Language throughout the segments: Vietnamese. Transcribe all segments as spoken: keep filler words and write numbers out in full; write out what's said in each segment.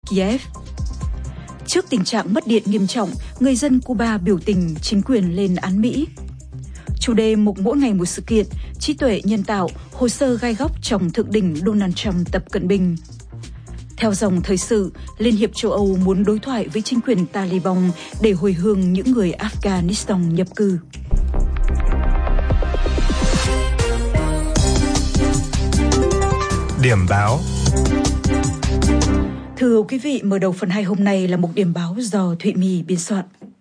Kiev. Trước tình trạng mất điện nghiêm trọng, người dân Cuba biểu tình chính quyền lên án Mỹ. Chủ đề mục mỗi ngày một sự kiện, trí tuệ nhân tạo, hồ sơ gai góc trong thượng đỉnh Donald Trump Tập Cận Bình. Theo dòng thời sự, Liên hiệp châu Âu muốn đối thoại với chính quyền Taliban để hồi hương những người Afghanistan nhập cư. Điểm báo. Thưa quý vị, mở đầu phần hai hôm nay là một điểm báo do Thụy My biên soạn.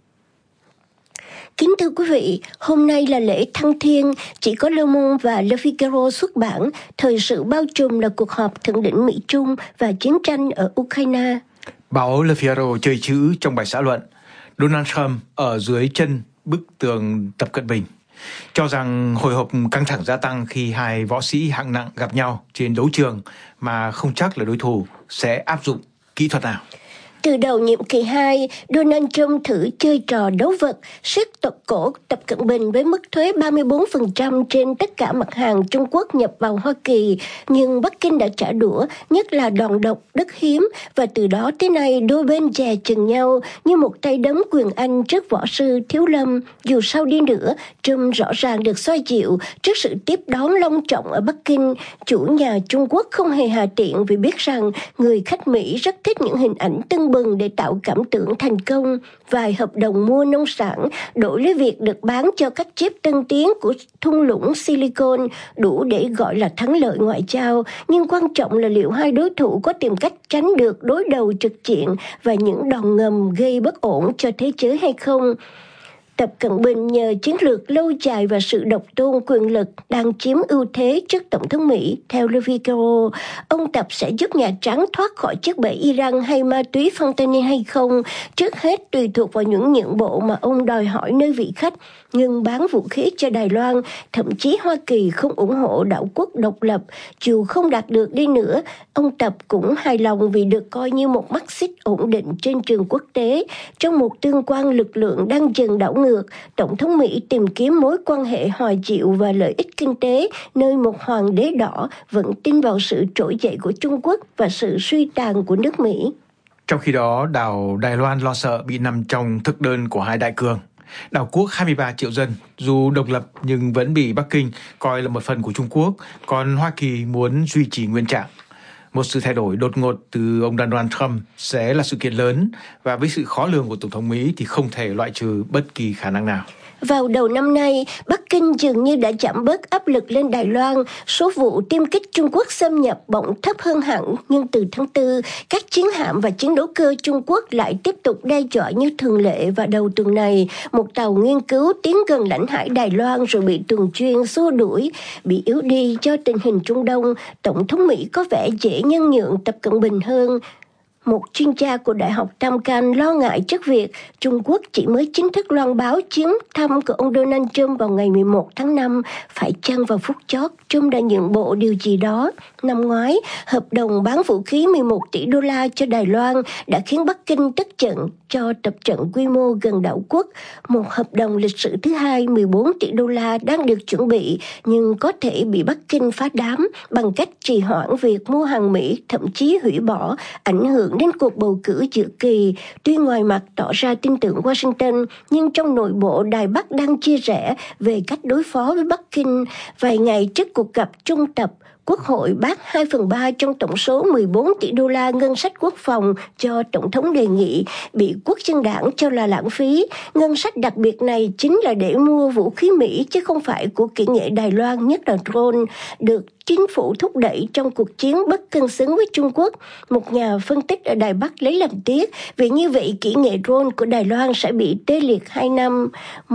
Kính thưa quý vị, hôm nay là lễ Thăng Thiên, chỉ có Le Monde và Le Figaro xuất bản. Thời sự bao trùm là cuộc họp thượng đỉnh Mỹ-Trung và chiến tranh ở Ukraine. Báo Le Figaro chơi chữ trong bài xã luận. Donald Trump ở dưới chân bức tường Tập Cận Bình, cho rằng hồi hộp căng thẳng gia tăng khi hai võ sĩ hạng nặng gặp nhau trên đấu trường mà không chắc là đối thủ sẽ áp dụng kỹ thuật nào. Từ đầu nhiệm kỳ hai, Donald Trump thử chơi trò đấu vật, siết tột cổ Tập Cận Bình với mức thuế ba mươi bốn phần trăm trên tất cả mặt hàng Trung Quốc nhập vào Hoa Kỳ. Nhưng Bắc Kinh đã trả đũa, nhất là đòn độc đất hiếm, và từ đó tới nay đôi bên dè chừng nhau như một tay đấm quyền Anh trước võ sư Thiếu Lâm. Dù sao đi nữa, Trump rõ ràng được xoa dịu trước sự tiếp đón long trọng ở Bắc Kinh. Chủ nhà Trung Quốc không hề hà tiện vì biết rằng người khách Mỹ rất thích những hình ảnh tưng bừng để tạo cảm tưởng thành công. Vài hợp đồng mua nông sản đổi lấy việc được bán cho các chip tân tiến của thung lũng Silicon đủ để gọi là thắng lợi ngoại giao. Nhưng quan trọng là liệu hai đối thủ có tìm cách tránh được đối đầu trực diện và những đòn ngầm gây bất ổn cho thế giới hay không. Tập Cận Bình nhờ chiến lược lâu dài và sự độc tôn quyền lực đang chiếm ưu thế trước Tổng thống Mỹ. Theo Le Figaro, ông Tập sẽ giúp Nhà Trắng thoát khỏi chiếc bẫy Iran hay ma túy fentanyl hay không, trước hết tùy thuộc vào những nhượng bộ mà ông đòi hỏi nơi vị khách, ngừng bán vũ khí cho Đài Loan. Thậm chí Hoa Kỳ không ủng hộ đảo quốc độc lập. Dù không đạt được đi nữa, ông Tập cũng hài lòng vì được coi như một mắt xích ổn định trên trường quốc tế. Trong một tương quan lực lượng đang dần đảo ngược, Tổng thống Mỹ tìm kiếm mối quan hệ hòa dịu và lợi ích kinh tế, nơi một hoàng đế đỏ vẫn tin vào sự trỗi dậy của Trung Quốc và sự suy tàn của nước Mỹ. Trong khi đó, đảo Đài Loan lo sợ bị nằm trong thực đơn của hai đại cường. Đảo quốc hai mươi ba triệu dân, dù độc lập nhưng vẫn bị Bắc Kinh coi là một phần của Trung Quốc, còn Hoa Kỳ muốn duy trì nguyên trạng. Một sự thay đổi đột ngột từ ông Donald Trump sẽ là sự kiện lớn, và với sự khó lường của Tổng thống Mỹ thì không thể loại trừ bất kỳ khả năng nào. Vào đầu năm nay, Bắc Kinh dường như đã giảm bớt áp lực lên Đài Loan. Số vụ tiêm kích Trung Quốc xâm nhập bỗng thấp hơn hẳn, nhưng từ tháng tư, các chiến hạm và chiến đấu cơ Trung Quốc lại tiếp tục đe dọa như thường lệ. Và đầu tuần này, một tàu nghiên cứu tiến gần lãnh hải Đài Loan rồi bị tuần chuyên xua đuổi, bị yếu đi do tình hình Trung Đông. Tổng thống Mỹ có vẻ dễ nhân nhượng Tập Cận Bình hơn. Một chuyên gia của Đại học Tam Can lo ngại trước việc Trung Quốc chỉ mới chính thức loan báo chuyến thăm của ông Donald Trump vào ngày mười một tháng năm. Phải chăng vào phút chót, Trump đã nhượng bộ điều gì đó? Năm ngoái, hợp đồng bán vũ khí mười một tỷ đô la cho Đài Loan đã khiến Bắc Kinh tức giận cho tập trận quy mô gần đảo quốc. Một hợp đồng lịch sử thứ hai mười bốn tỷ đô la đang được chuẩn bị, nhưng có thể bị Bắc Kinh phá đám bằng cách trì hoãn việc mua hàng Mỹ, thậm chí hủy bỏ, ảnh hưởng đến cuộc bầu cử giữa kỳ. Tuy ngoài mặt tỏ ra tin tưởng Washington, nhưng trong nội bộ Đài Bắc đang chia rẽ về cách đối phó với Bắc Kinh. Vài ngày trước cuộc gặp Trung Tập, Quốc hội bác hai phần ba trong tổng số mười bốn tỷ đô la ngân sách quốc phòng cho Tổng thống đề nghị, bị Quốc dân đảng cho là lãng phí. Ngân sách đặc biệt này chính là để mua vũ khí Mỹ chứ không phải của kỹ nghệ Đài Loan, nhất là drone, được chính phủ thúc đẩy trong cuộc chiến bất cân xứng với Trung Quốc. Một nhà phân tích ở Đài Bắc lấy làm tiếc vì như vậy kỹ nghệ drone của Đài Loan sẽ bị tê liệt hai năm.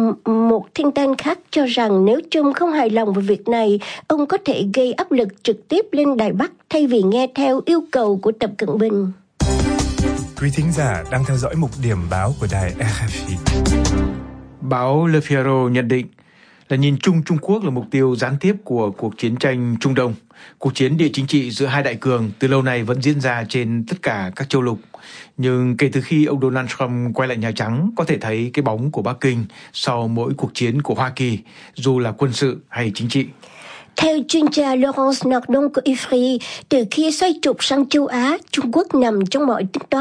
Một thiên tank khác cho rằng nếu Trump không hài lòng về việc này, ông có thể gây áp lực trực tiếp lên Đài Bắc thay vì nghe theo yêu cầu của Tập Cận Bình. Quý thính giả đang theo dõi mục điểm báo của đài rờ ép i. Báo Le Figaro nhận định là nhìn chung Trung Quốc là mục tiêu gián tiếp của cuộc chiến tranh Trung Đông. Cuộc chiến địa chính trị giữa hai đại cường từ lâu nay vẫn diễn ra trên tất cả các châu lục. Nhưng kể từ khi ông Donald Trump quay lại Nhà Trắng, có thể thấy cái bóng của Bắc Kinh sau mỗi cuộc chiến của Hoa Kỳ, dù là quân sự hay chính trị. Theo chuyên gia Laurence Nardon của i ép rờ i, từ khi xoay trục sang châu Á, Trung Quốc nằm trong mọi tính toán